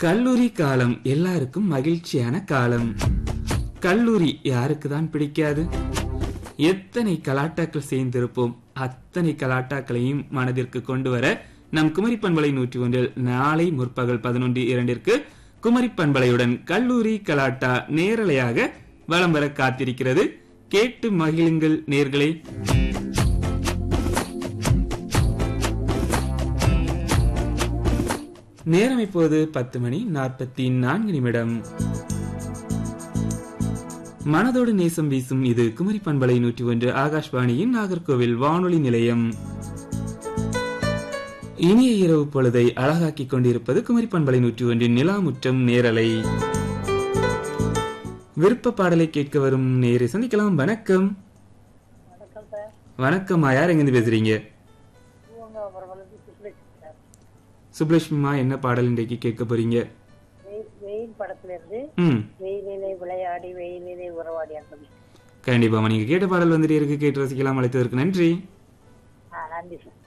கல்லூரி காலம் எல்லாருக்கும் மகிழ்ச்சியான காலம். கல்லூரி யாருக்கு தான் பிடிக்காது? எத்தனை கலாட்டாக்கள் சேர்ந்திருப்போம். அத்தனை கலாட்டாக்களையும் மனதிற்கு கொண்டு வர நம் குமரி பண்பலை 101 நாளை முற்பகல் 11:02 குமரி பண்பலையுடன் கல்லூரி கலாட்டா நேரலையாக வலம் வர காத்திருக்கிறது. கேட்டு மகிழுங்கள் நேர்களே. நேரம் இப்போது 10:44. மனதோடு நேசம் வீசும் இது குமரி பண்பலை 101 ஆகாஷ்வாணியின் நாகர்கோவில் வானொலி நிலையம். இனிய இரவு பொழுதை அழகாக்கிக் கொண்டிருப்பது குமரி பண்பலை 101 நிலாமுற்றம் நேரலை. விருப்ப பாடலை கேட்க வரும் நேரை சந்திக்கலாம். வணக்கம். வணக்கம். யார் எங்கிருந்து பேசுறீங்க? சுப்லட்சுமிமா, என்ன பாடல் இன்றைக்கு கேட்க போறீங்க? வெயில் படத்துல இருந்து வெயிலிலே விளையாடி வெயிலிலே உறவாடி. கண்டிப்பா நீங்க கேட்ட பாடல் வந்துட்டு இருக்கு, கேட்டு ரசிக்கலாம். அழைத்ததற்கு நன்றி. நன்றி சார்.